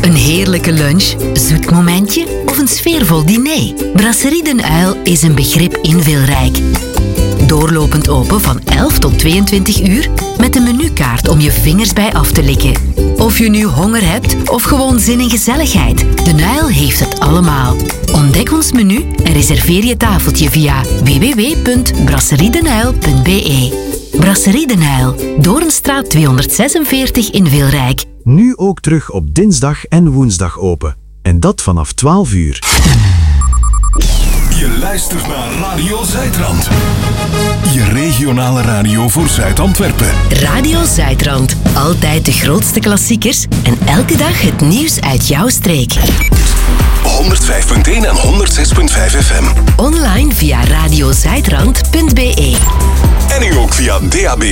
Een heerlijke lunch, zoet momentje of een sfeervol diner? Brasserie Den Uyl is een begrip inveelrijk. Doorlopend open van 11 tot 22 uur met een menukaart om je vingers bij af te likken. Of je nu honger hebt of gewoon zin in gezelligheid, Den Uyl heeft het allemaal. Ontdek ons menu en reserveer je tafeltje via www.brasseriedenuyl.be. Brasserie Den Uyl, Doornstraat 246 in Veelrijk. Nu ook terug op dinsdag en woensdag open. En dat vanaf 12 uur. Je luistert naar Radio Zuidrand. Je regionale radio voor Zuid-Antwerpen. Radio Zuidrand. Altijd de grootste klassiekers en elke dag het nieuws uit jouw streek. 105.1 en 106.5 FM. Online via radiozuidrand.be. En nu ook via DAB+.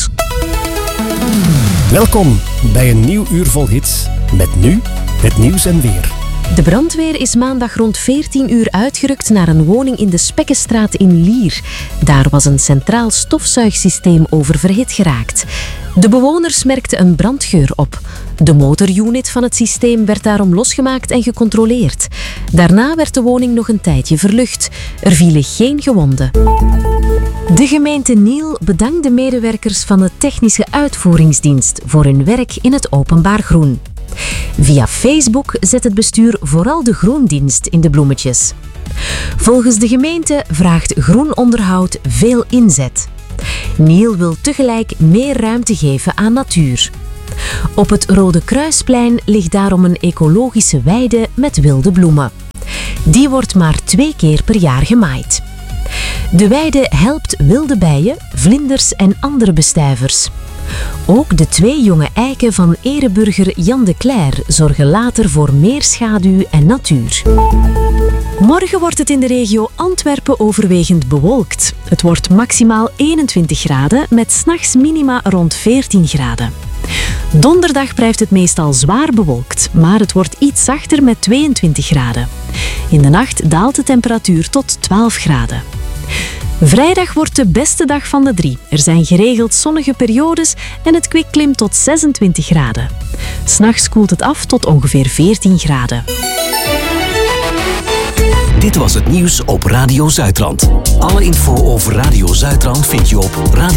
Welkom bij een nieuw uur vol hits. Met nu het nieuws en weer. De brandweer is maandag rond 14 uur uitgerukt naar een woning in de Spekkenstraat in Lier. Daar was een centraal stofzuigsysteem oververhit geraakt. De bewoners merkten een brandgeur op. De motorunit van het systeem werd daarom losgemaakt en gecontroleerd. Daarna werd de woning nog een tijdje verlucht. Er vielen geen gewonden. De gemeente Niel bedankt de medewerkers van de Technische Uitvoeringsdienst voor hun werk in het openbaar groen. Via Facebook zet het bestuur vooral de groendienst in de bloemetjes. Volgens de gemeente vraagt groen onderhoud veel inzet. Niel wil tegelijk meer ruimte geven aan natuur. Op het Rode Kruisplein ligt daarom een ecologische weide met wilde bloemen. Die wordt maar 2 keer per jaar gemaaid. De weide helpt wilde bijen, vlinders en andere bestuivers. Ook de 2 jonge eiken van ereburger Jan de Cler zorgen later voor meer schaduw en natuur. Morgen wordt het in de regio Antwerpen overwegend bewolkt. Het wordt maximaal 21 graden met 's nachts minima rond 14 graden. Donderdag blijft het meestal zwaar bewolkt, maar het wordt iets zachter met 22 graden. In de nacht daalt de temperatuur tot 12 graden. Vrijdag wordt de beste dag van de 3. Er zijn geregeld zonnige periodes en het kwik klimt tot 26 graden. 's Nachts koelt het af tot ongeveer 14 graden. Dit was het nieuws op Radio Zuidrand. Alle info over Radio Zuidrand vind je op radio